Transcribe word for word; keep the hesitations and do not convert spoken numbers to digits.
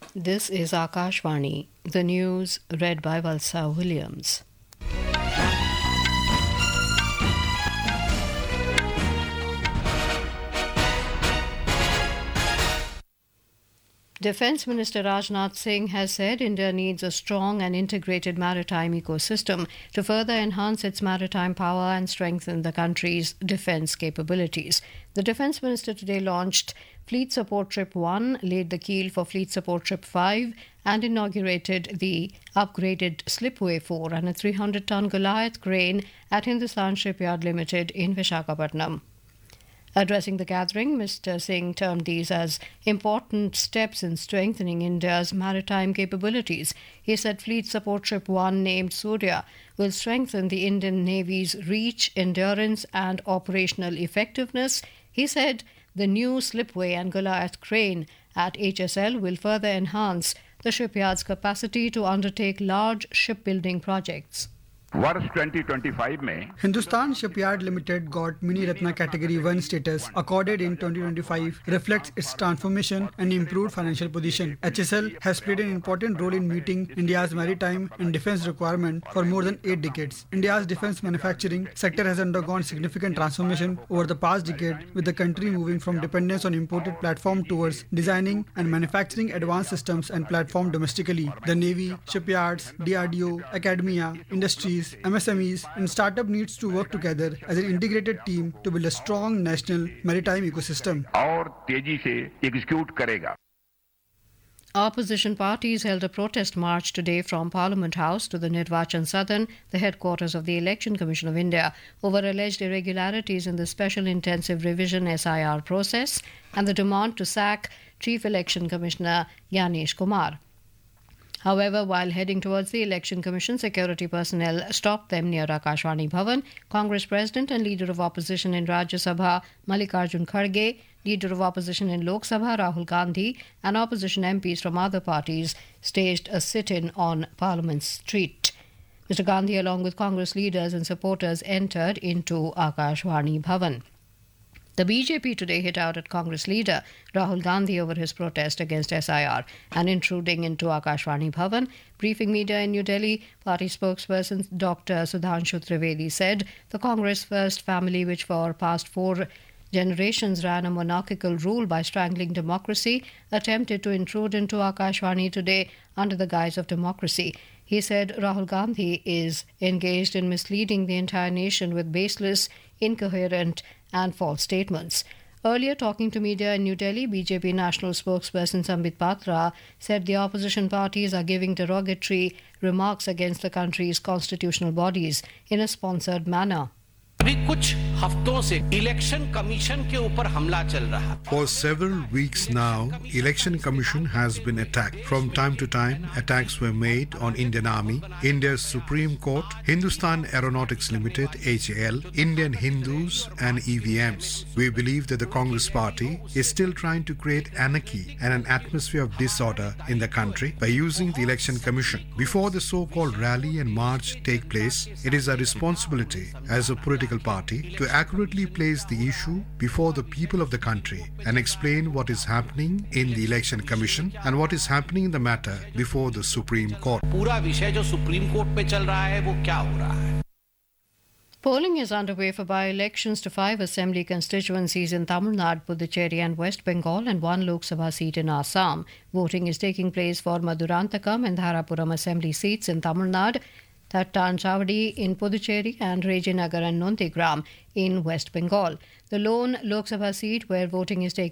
This is Akashvani, the news read by Valsa Williams. Defence Minister Rajnath Singh has said India needs a strong and integrated maritime ecosystem to further enhance its maritime power and strengthen the country's defence capabilities. The Defence Minister today launched Fleet Support Trip one, laid the keel for Fleet Support Trip five and inaugurated the upgraded Slipway four and a three hundred ton Goliath crane at Hindustan Shipyard Limited in Visakhapatnam. Addressing the gathering, Mister Singh termed these as important steps in strengthening India's maritime capabilities. He said Fleet Support Trip one, named Surya, will strengthen the Indian Navy's reach, endurance and operational effectiveness. He said the new Slipway and Goliath crane at H S L will further enhance the shipyard's capacity to undertake large shipbuilding projects. वर्ष twenty twenty-five में Hindustan Shipyard Limited got Mini Ratna Category one status accorded in twenty twenty-five reflects its transformation and improved financial position. H S L has played an important role in meeting India's maritime and defence requirement for more than eight decades. India's defence manufacturing sector has undergone significant transformation over the past decade, with the country moving from dependence on imported platform towards designing and manufacturing advanced systems and platform domestically. The Navy, shipyards, D R D O, academia, industries, M S M Es and startup needs to work together as an integrated team to build a strong national maritime ecosystem. और तेजी से execute करेगा. Opposition parties held a protest march today from Parliament House to the Nirvachan Sadan, the headquarters of the Election Commission of India, over alleged irregularities in the Special Intensive Revision S I R process and the demand to sack Chief Election Commissioner Gyanesh Kumar. However, while heading towards the Election Commission, security personnel stopped them near Akashvani Bhavan. Congress President and Leader of Opposition in Rajya Sabha Mallikarjun Kharge, Leader of Opposition in Lok Sabha Rahul Gandhi and opposition M Ps from other parties staged a sit-in on Parliament Street. Mister Gandhi, along with Congress leaders and supporters, entered into Akashvani Bhavan. The B J P today hit out at Congress leader Rahul Gandhi over his protest against S I R and intruding into Akashvani Bhavan. Briefing media in New Delhi, party spokesperson Doctor Sudhanshu Trivedi said the Congress First family, which for past four generations ran a monarchical rule by strangling democracy, attempted to intrude into Akashvani today under the guise of democracy. He said Rahul Gandhi is engaged in misleading the entire nation with baseless, incoherent and false statements. Earlier, talking to media in New Delhi, B J P national spokesperson Sambit Patra said the opposition parties are giving derogatory remarks against the country's constitutional bodies in a sponsored manner. अभी कुछ हफ्तों से election commission के ऊपर हमला चल रहा. For several weeks now, Election Commission has been attacked. From time to time, attacks were made on Indian Army, India's Supreme Court, Hindustan Aeronautics Limited (H A L), Indian Hindus and E V Ms. We believe that the Congress Party is still trying to create anarchy and an atmosphere of disorder in the country by using the Election Commission. Before the so-called rally and march take place, it is our responsibility as a political party to accurately place the issue before the people of the country and explain what is happening in the Election Commission and what is happening in the matter before the Supreme Court. पूरा विषय जो supreme court पे चल रहा है वो क्या हो रहा है? Polling is underway for by-elections to five assembly constituencies in Tamil Nadu, Puducherry and West Bengal and one Lok Sabha seat in Assam. Voting is taking place for Madurantakam and Dharapuram assembly seats in Tamil Nadu, Thattanchavadi in Puducherry and Rajinagar and Nondigram in West Bengal. The lone Lok Sabha seat where voting is taking